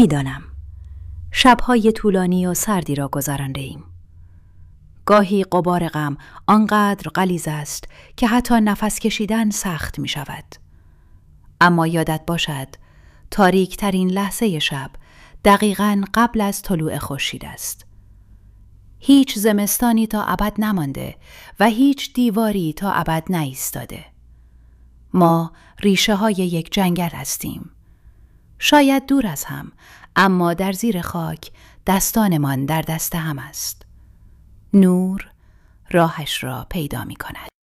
میدانم شب‌های طولانی و سردی را گذرانده ایم. گاهی غبار غم آنقدر غلیظ است که حتی نفس کشیدن سخت می شود. اما یادت باشد تاریک ترین لحظه شب دقیقاً قبل از طلوع خورشید است. هیچ زمستانی تا ابد نمانده و هیچ دیواری تا ابد نایستاده. ما ریشه های یک جنگل هستیم. شاید دور از هم، اما در زیر خاک دستانمان در دست هم است. نور راهش را پیدا می کند.